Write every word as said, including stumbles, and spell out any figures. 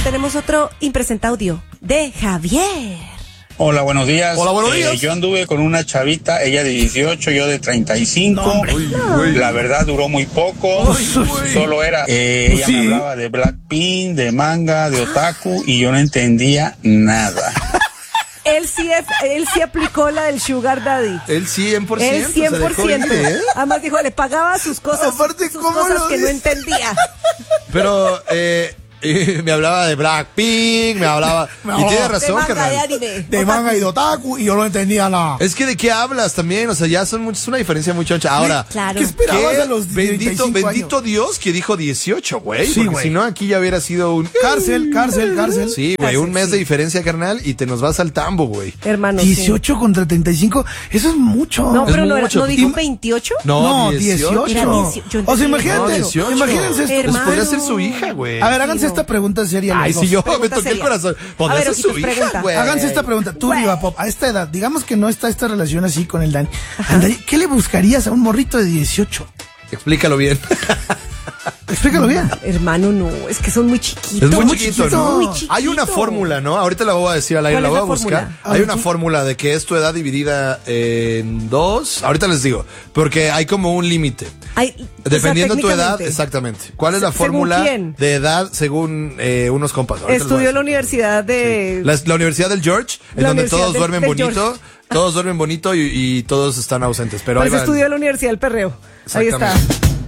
tenemos otro impresente audio de Javier. Hola, buenos días. Hola, buenos días. Eh, yo anduve con una chavita, ella de dieciocho, yo de treinta y cinco. No, uy, uy. La verdad duró muy poco. Uy, uy. Solo era, eh, Pues ella sí. me hablaba de Blackpink, de manga, de otaku, y yo no entendía nada. Él sí, él sí aplicó la del Sugar Daddy. El cien por ciento. El cien por ciento. Se dejó ir, ¿eh? Además dijo, le pagaba sus cosas, Aparte, sus ¿cómo cosas lo que no dice? entendía. Pero, eh, eh, me hablaba de Blackpink, me hablaba... Me y hablaba tiene De razón, manga, de carnal. anime. De manga y de otaku, y yo no entendía nada. Es que de qué hablas también, o sea, ya son muchos, es una diferencia muy choncha. Ahora, Claro. ¿Qué esperabas ¿qué? a los bendito, treinta y cinco bendito años? Dios que dijo dieciocho, güey. Sí, porque güey. si no, aquí ya hubiera sido un... Cárcel, cárcel, cárcel. Sí, güey, un mes de diferencia, carnal, y te nos vas al tambo, güey. Hermano, sí. dieciocho contra treinta y cinco, eso es mucho. No, Es pero no, era, mucho. ¿no dijo Y- veintiocho? No, dieciocho. dieciocho. Era dieciocho, yo O sea, entendí. imagínate, No, dieciocho. imagínense esto. Pues Hermano. podría ser su hija, güey. A ver, háganse Sí, no. esta pregunta seria. los Ay, dos. si yo me Pregunta toqué el seria. corazón. A Podría ver, ser su Ojitos, hija, pregunta. güey. Háganse esta pregunta. Tú, Güey. Diva Pop, a esta edad, digamos que no está esta relación así con el Dani. Andaría- ¿Qué le buscarías a un morrito de dieciocho? Explícalo bien. Explícalo bien. Hermano, no, es que son muy chiquitos. Es muy muy chiquito, chiquito. ¿no? Muy chiquito. Hay una fórmula, ¿no? Ahorita la voy a decir al aire, ¿Cuál la es voy a la buscar. fórmula? A Hay ver, una ¿qué? fórmula de que es tu edad dividida en dos. Ahorita les digo, porque hay como un límite. Ay, o sea, Dependiendo de tu edad, técnicamente. exactamente. ¿Cuál es la ¿Según fórmula quién? de edad según eh, unos compas? Ahorita les voy a Estudió en decir. la universidad de... La, la Universidad del George, en La donde Universidad todos del- duermen del bonito, George. todos duermen bonito y, y todos están ausentes. Pero Pues ahí va el- estudió en la Universidad del Perreo. Ahí está. Exactamente.